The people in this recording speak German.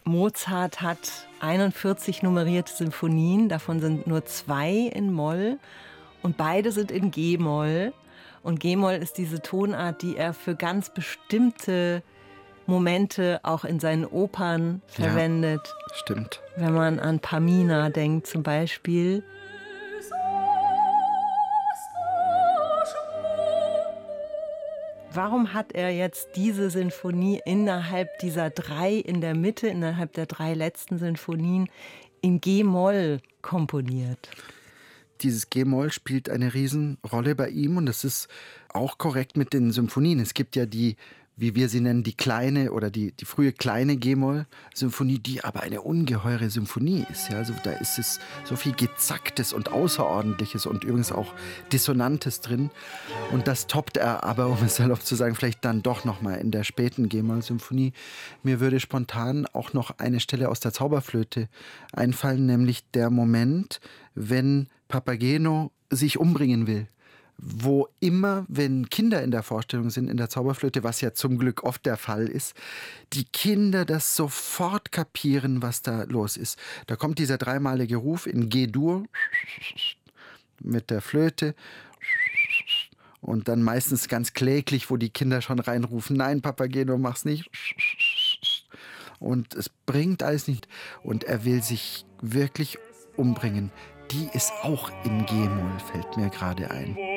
Mozart hat 41 nummerierte Symphonien, davon sind nur 2 in Moll und beide sind in G-Moll. Und G-Moll ist diese Tonart, die er für ganz bestimmte Momente auch in seinen Opern verwendet. Ja, stimmt. Wenn man an Pamina denkt zum Beispiel. Warum hat er jetzt diese Sinfonie innerhalb dieser 3 in der Mitte, innerhalb der 3 letzten Sinfonien in G-Moll komponiert? Dieses G-Moll spielt eine Riesenrolle bei ihm und das ist auch korrekt mit den Symphonien. Es gibt ja die, wie wir sie nennen, die kleine oder die frühe kleine G-Moll-Symphonie, die aber eine ungeheure Symphonie ist. Ja, also da ist es so viel Gezacktes und Außerordentliches und übrigens auch Dissonantes drin. Und das toppt er aber, um es salopp zu sagen, vielleicht dann doch nochmal in der späten G-Moll-Symphonie. Mir würde spontan auch noch eine Stelle aus der Zauberflöte einfallen, nämlich der Moment, wenn Papageno sich umbringen will. Wo immer, wenn Kinder in der Vorstellung sind, in der Zauberflöte, was ja zum Glück oft der Fall ist, die Kinder das sofort kapieren, was da los ist. Da kommt dieser dreimalige Ruf in G-Dur mit der Flöte und dann meistens ganz kläglich, wo die Kinder schon reinrufen, nein, Papageno, mach's nicht. Und es bringt alles nicht. Und er will sich wirklich umbringen. Die ist auch in G-Moll, fällt mir gerade ein.